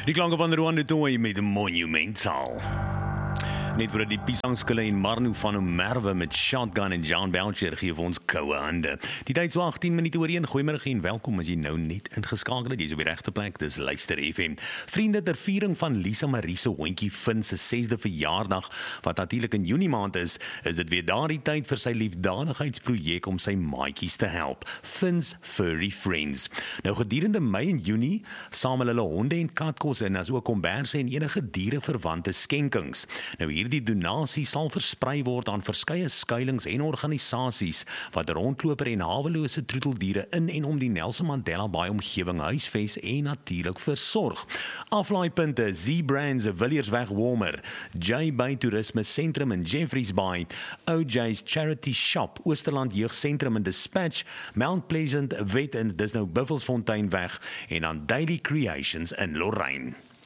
Die klanke van Rwanda Toy met Monumental. Net voordat die Piesangskille en Marno van Omerwe met Shotgun en John Belcher gee vir ons koue hande. Die tyd so 18 minute oor 1. Goeiemiddag en welkom as jy nou net ingeskakel het. Jy is op die regte plek, dis Luister FM. Vriende, ter viering van Lisa Marie se hondjie Finn se 6de verjaardag, wat natuurlik in Junie maand is dit weer daardie tyd vir sy liefdadigheidsprojek om sy maatjies te help. Finn's Furry Friends. Nou gedurende Mei en Junie samel hulle honde en katkosse en as ook komberse en enige diereverwante skenkings. Nou hierdie donasie sal versprei word aan verskeie skuilings en organisasies wat rondloper en hawelose troeteldiere in en om die Nelson Mandela Bay omgewing huisves en natuurlik versorg. Aflaaipunte: Z-Brands, Villiers-Weg Warmer, J-Bay Toerisme Sentrum in Jeffreys Bay, OJ's Charity Shop, Oosterland Jeugsentrum in Dispatch, Mount Pleasant Wet en dis nou Buffelsfonteinweg en dan Daily Creations in Lorraine.